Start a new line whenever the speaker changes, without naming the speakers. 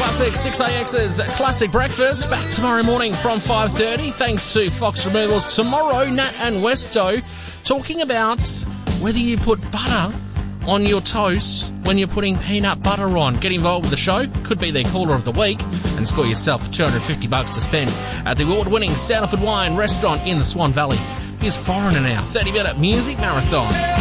Classic 6AX's Classic Breakfast. Back tomorrow morning from 5:30. Thanks to Fox Removals. Tomorrow, Nat and Westo talking about whether you put butter on your toast when you're putting peanut butter on. Get involved with the show. Could be their caller of the week and score yourself $250 to spend at the award-winning Stanford Wine restaurant in the Swan Valley. Here's Foreigner now. 30-minute music marathon.